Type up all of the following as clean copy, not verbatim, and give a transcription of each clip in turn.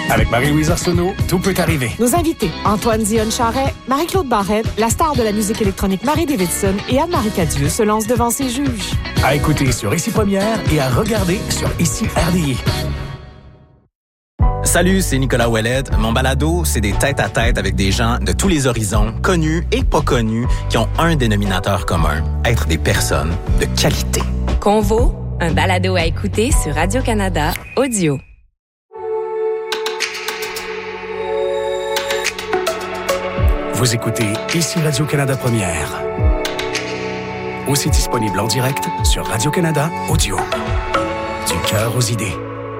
Avec Marie-Louise Arsenault, tout peut arriver. Nos invités, Antoine Dionne-Charret, Marie-Claude Barrette, la star de la musique électronique Marie Davidson et Anne-Marie Cadieux se lancent devant ses juges. À écouter sur Ici Première et à regarder sur Ici RDI. Salut, c'est Nicolas Ouellette. Mon balado, c'est des tête-à-tête avec des gens de tous les horizons, connus et pas connus, qui ont un dénominateur commun, être des personnes de qualité. Convo, un balado à écouter sur Radio-Canada Audio. Vous écoutez Ici Radio-Canada Première. Aussi disponible en direct sur Radio-Canada Audio. Du cœur aux idées.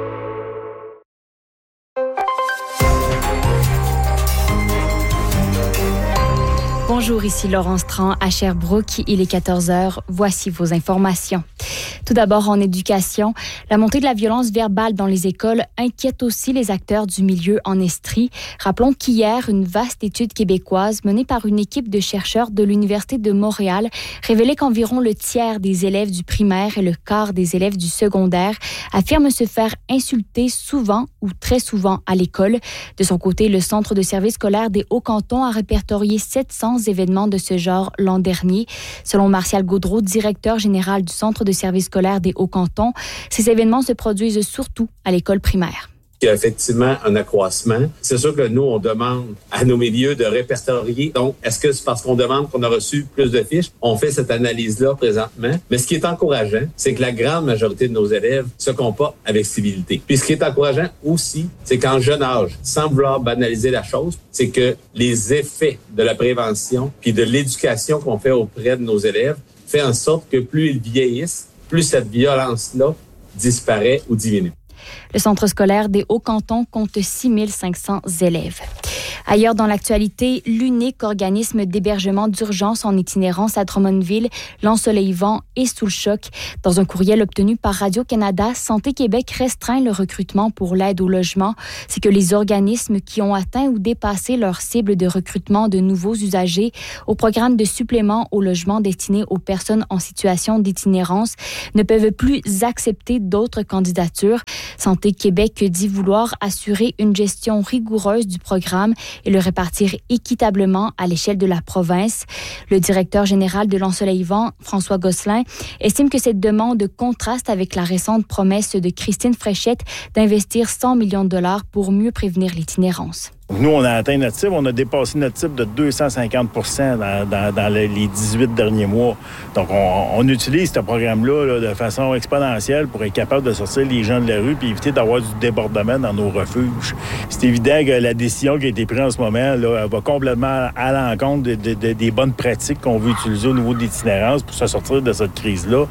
Bonjour, ici Laurence Tran à Sherbrooke. Il est 14h. Voici vos informations. Tout d'abord, en éducation, la montée de la violence verbale dans les écoles inquiète aussi les acteurs du milieu en Estrie. Rappelons qu'hier, une vaste étude québécoise menée par une équipe de chercheurs de l'Université de Montréal révélait qu'environ le tiers des élèves du primaire et le quart des élèves du secondaire affirment se faire insulter souvent ou très souvent à l'école. De son côté, le Centre de services scolaires des Hauts-Cantons a répertorié 700 événements de ce genre l'an dernier. Selon Martial Gaudreau, directeur général du Centre de services scolaires des Hauts-Cantons, ces événements se produisent surtout à l'école primaire. Il y a effectivement un accroissement. C'est sûr que nous, on demande à nos milieux de répertorier. Donc, est-ce que c'est parce qu'on demande qu'on a reçu plus de fiches? On fait cette analyse-là présentement. Mais ce qui est encourageant, c'est que la grande majorité de nos élèves se comportent avec civilité. Puis ce qui est encourageant aussi, c'est qu'en jeune âge, sans vouloir banaliser la chose, c'est que les effets de la prévention puis de l'éducation qu'on fait auprès de nos élèves fait en sorte que plus ils vieillissent, plus cette violence-là disparaît ou diminue. Le centre scolaire des Hauts-Cantons compte 6 500 élèves. Ailleurs dans l'actualité, l'unique organisme d'hébergement d'urgence en itinérance à Drummondville, l'Ensoleillement, est sous le choc. Dans un courriel obtenu par Radio-Canada, Santé Québec restreint le recrutement pour l'aide au logement. C'est que les organismes qui ont atteint ou dépassé leur cible de recrutement de nouveaux usagers au programme de supplément au logement destiné aux personnes en situation d'itinérance ne peuvent plus accepter d'autres candidatures. Santé Québec dit vouloir assurer une gestion rigoureuse du programme et le répartir équitablement à l'échelle de la province. Le directeur général de l'Ensoleillement, François Gosselin, estime que cette demande contraste avec la récente promesse de Christine Fréchette d'investir 100 millions de dollars pour mieux prévenir l'itinérance. Nous, on a atteint notre cible. On a dépassé notre cible de 250 % dans les 18 derniers mois. Donc, on utilise ce programme-là de façon exponentielle pour être capable de sortir les gens de la rue et éviter d'avoir du débordement dans nos refuges. C'est évident que la décision qui a été prise en ce moment là, elle va complètement à l'encontre des bonnes pratiques qu'on veut utiliser au niveau de l'itinérance pour se sortir de cette crise-là.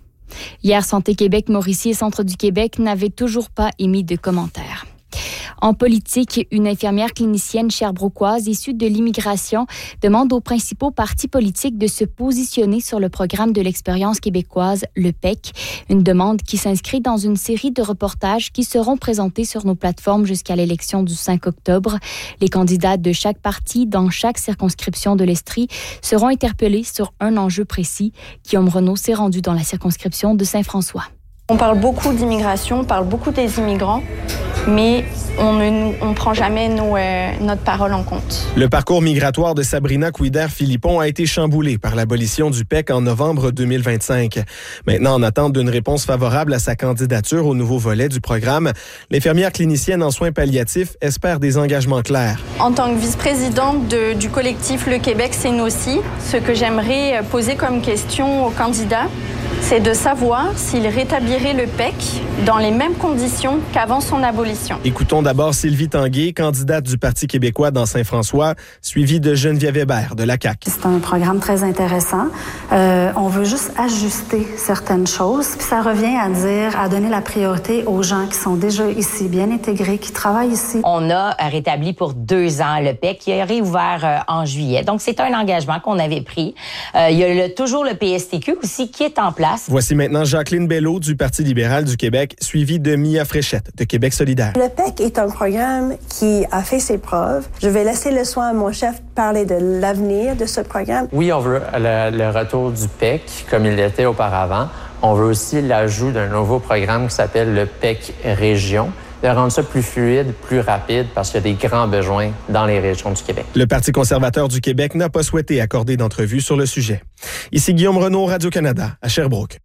Hier, Santé Québec, Mauricie et Centre du Québec n'avaient toujours pas émis de commentaires. En politique, une infirmière clinicienne sherbrookoise issue de l'immigration demande aux principaux partis politiques de se positionner sur le programme de l'expérience québécoise, le PEC. Une demande qui s'inscrit dans une série de reportages qui seront présentés sur nos plateformes jusqu'à l'élection du 5 octobre. Les candidats de chaque parti dans chaque circonscription de l'Estrie seront interpellés sur un enjeu précis. Guillaume Renaud s'est rendu dans la circonscription de Saint-François. On parle beaucoup d'immigration, on parle beaucoup des immigrants, mais on ne prend jamais notre parole en compte. Le parcours migratoire de Sabrina Couider-Philippon a été chamboulé par l'abolition du PEC en novembre 2025. Maintenant, en attente d'une réponse favorable à sa candidature au nouveau volet du programme, l'infirmière clinicienne en soins palliatifs espère des engagements clairs. En tant que vice-présidente du collectif Le Québec, c'est nous aussi. Ce que j'aimerais poser comme question aux candidats, c'est de savoir s'il rétablirait le PEC dans les mêmes conditions qu'avant son abolition. Écoutons d'abord Sylvie Tanguay, candidate du Parti québécois dans Saint-François, suivie de Geneviève Hébert de la CAQ. C'est un programme très intéressant. On veut juste ajuster certaines choses. Puis ça revient à donner la priorité aux gens qui sont déjà ici, bien intégrés, qui travaillent ici. On a rétabli pour 2 ans le PEC qui a réouvert en juillet. Donc, c'est un engagement qu'on avait pris. Il y a toujours le PSTQ aussi qui est en place. Voici maintenant Jacqueline Bello du Parti libéral du Québec, suivie de Mia Fréchette de Québec solidaire. Le PEC est un programme qui a fait ses preuves. Je vais laisser le soin à mon chef de parler de l'avenir de ce programme. Oui, on veut le retour du PEC comme il l'était auparavant. On veut aussi l'ajout d'un nouveau programme qui s'appelle le PEC Région. de rendre ça plus fluide, plus rapide, parce qu'il y a des grands besoins dans les régions du Québec. Le Parti conservateur du Québec n'a pas souhaité accorder d'entrevue sur le sujet. Ici Guillaume Renaud, Radio-Canada, à Sherbrooke.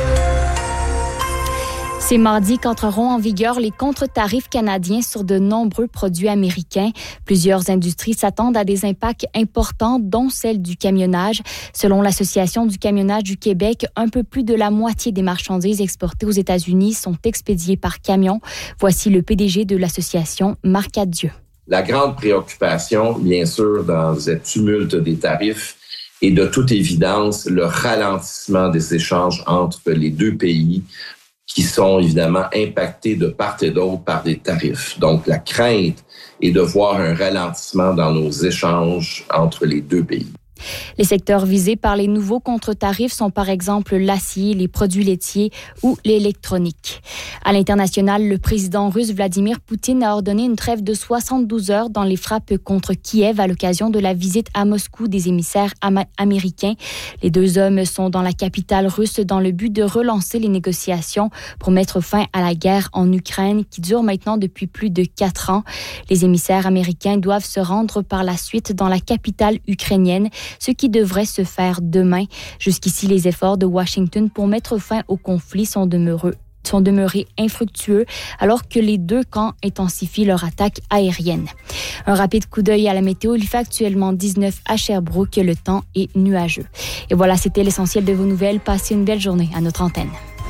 C'est mardi qu'entreront en vigueur les contre-tarifs canadiens sur de nombreux produits américains. Plusieurs industries s'attendent à des impacts importants, dont celle du camionnage. Selon l'Association du camionnage du Québec, un peu plus de la moitié des marchandises exportées aux États-Unis sont expédiées par camion. Voici le PDG de l'association, Marc Adieu. La grande préoccupation, bien sûr, dans cette tumulte des tarifs, est de toute évidence le ralentissement des échanges entre les deux pays, qui sont évidemment impactés de part et d'autre par des tarifs. Donc, la crainte est de voir un ralentissement dans nos échanges entre les deux pays. Les secteurs visés par les nouveaux contre-tarifs sont par exemple l'acier, les produits laitiers ou l'électronique. À l'international, le président russe Vladimir Poutine a ordonné une trêve de 72 heures dans les frappes contre Kiev à l'occasion de la visite à Moscou des émissaires américains. Les deux hommes sont dans la capitale russe dans le but de relancer les négociations pour mettre fin à la guerre en Ukraine qui dure maintenant depuis plus de 4 ans. Les émissaires américains doivent se rendre par la suite dans la capitale ukrainienne, ce qui devrait se faire demain. Jusqu'ici, les efforts de Washington pour mettre fin au conflit sont demeurés infructueux alors que les deux camps intensifient leur attaque aérienne. Un rapide coup d'œil à la météo, il fait actuellement 19 à Sherbrooke, le temps est nuageux. Et voilà, c'était l'essentiel de vos nouvelles. Passez une belle journée à notre antenne.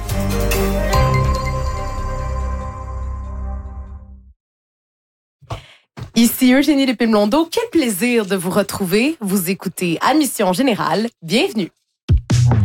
Ici Eugénie Lépine-Blondeau, quel plaisir de vous retrouver. Vous écoutez Admission Générale. Bienvenue.